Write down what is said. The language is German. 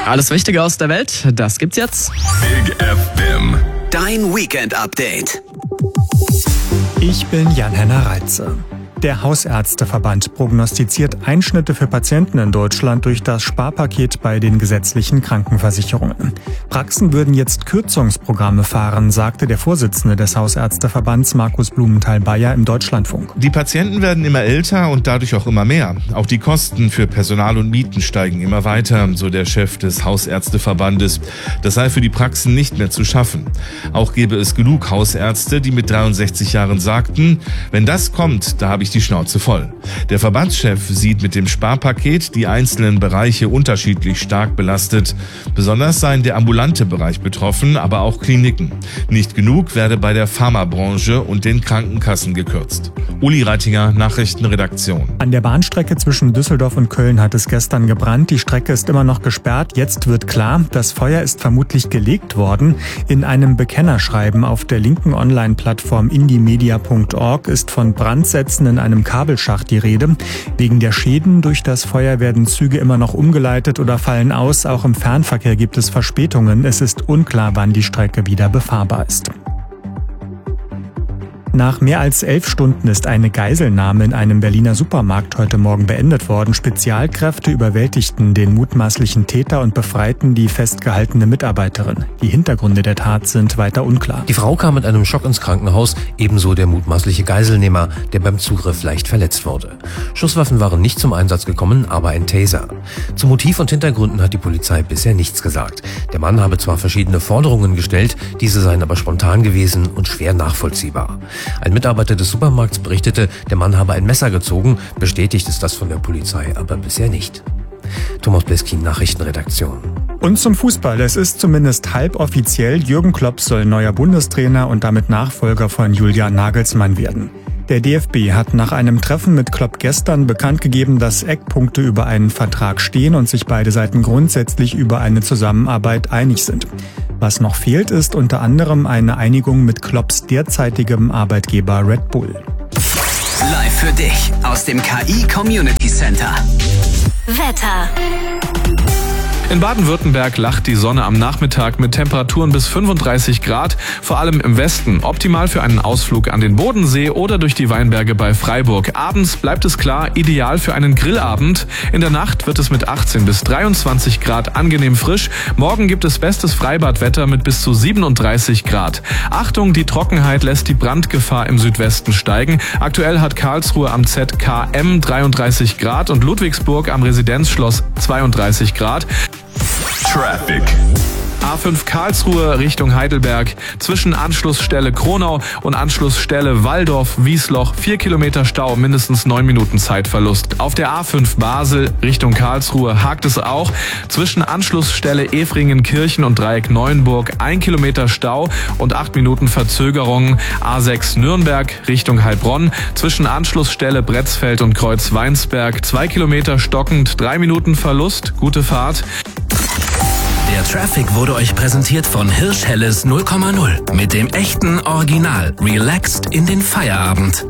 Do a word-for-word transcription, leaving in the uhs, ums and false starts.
Alles Wichtige aus der Welt, das gibt's jetzt. Big F M. Dein Weekend-Update. Ich bin Jan-Henner Reitze. Der Hausärzteverband prognostiziert Einschnitte für Patienten in Deutschland durch das Sparpaket bei den gesetzlichen Krankenversicherungen. Praxen würden jetzt Kürzungsprogramme fahren, sagte der Vorsitzende des Hausärzteverbands Markus Blumenthal-Bayer im Deutschlandfunk. Die Patienten werden immer älter und dadurch auch immer mehr. Auch die Kosten für Personal und Mieten steigen immer weiter, so der Chef des Hausärzteverbandes. Das sei für die Praxen nicht mehr zu schaffen. Auch gäbe es genug Hausärzte, die mit dreiundsechzig Jahren sagten, wenn das kommt, da habe ich die Schnauze voll. Der Verbandschef sieht mit dem Sparpaket die einzelnen Bereiche unterschiedlich stark belastet. Besonders seien der ambulante Bereich betroffen, aber auch Kliniken. Nicht genug werde bei der Pharmabranche und den Krankenkassen gekürzt. Uli Reitinger, Nachrichtenredaktion. An der Bahnstrecke zwischen Düsseldorf und Köln hat es gestern gebrannt. Die Strecke ist immer noch gesperrt. Jetzt wird klar, das Feuer ist vermutlich gelegt worden. In einem Bekennerschreiben auf der linken Online-Plattform indiemedia punkt org ist von Brandsätzen in einem Kabelschacht die Rede. Wegen der Schäden durch das Feuer werden Züge immer noch umgeleitet oder fallen aus. Auch im Fernverkehr gibt es Verspätungen. Es ist unklar, wann die Strecke wieder befahrbar ist. Nach mehr als elf Stunden ist eine Geiselnahme in einem Berliner Supermarkt heute Morgen beendet worden. Spezialkräfte überwältigten den mutmaßlichen Täter und befreiten die festgehaltene Mitarbeiterin. Die Hintergründe der Tat sind weiter unklar. Die Frau kam mit einem Schock ins Krankenhaus, ebenso der mutmaßliche Geiselnehmer, der beim Zugriff leicht verletzt wurde. Schusswaffen waren nicht zum Einsatz gekommen, aber ein Taser. Zu Motiv und Hintergründen hat die Polizei bisher nichts gesagt. Der Mann habe zwar verschiedene Forderungen gestellt, diese seien aber spontan gewesen und schwer nachvollziehbar. Ein Mitarbeiter des Supermarkts berichtete, der Mann habe ein Messer gezogen. Bestätigt ist das von der Polizei aber bisher nicht. Thomas Bleskin, Nachrichtenredaktion. Und zum Fußball. Es ist zumindest halboffiziell. Jürgen Klopp soll neuer Bundestrainer und damit Nachfolger von Julian Nagelsmann werden. Der D F B hat nach einem Treffen mit Klopp gestern bekannt gegeben, dass Eckpunkte über einen Vertrag stehen und sich beide Seiten grundsätzlich über eine Zusammenarbeit einig sind. Was noch fehlt, ist unter anderem eine Einigung mit Klopps derzeitigem Arbeitgeber Red Bull. Live für dich aus dem K I Community Center. Wetter. In Baden-Württemberg lacht die Sonne am Nachmittag mit Temperaturen bis fünfunddreißig Grad, vor allem im Westen. Optimal für einen Ausflug an den Bodensee oder durch die Weinberge bei Freiburg. Abends bleibt es klar, ideal für einen Grillabend. In der Nacht wird es mit achtzehn bis dreiundzwanzig Grad angenehm frisch. Morgen gibt es bestes Freibadwetter mit bis zu siebenunddreißig Grad. Achtung, die Trockenheit lässt die Brandgefahr im Südwesten steigen. Aktuell hat Karlsruhe am Z K M dreiunddreißig Grad und Ludwigsburg am Residenzschloss zweiunddreißig Grad. Traffic. A fünf Karlsruhe Richtung Heidelberg. Zwischen Anschlussstelle Kronau und Anschlussstelle Walldorf-Wiesloch vier Kilometer Stau, mindestens neun Minuten Zeitverlust. Auf der A fünf Basel Richtung Karlsruhe hakt es auch. Zwischen Anschlussstelle Efringen-Kirchen und Dreieck Neuenburg ein Kilometer Stau und acht Minuten Verzögerung. A sechs Nürnberg Richtung Heilbronn. Zwischen Anschlussstelle Bretzfeld und Kreuz Weinsberg zwei Kilometer stockend, drei Minuten Verlust. Gute Fahrt. Der Traffic wurde euch präsentiert von Hirsch Helles null Komma null. Mit dem echten Original. Relaxed in den Feierabend.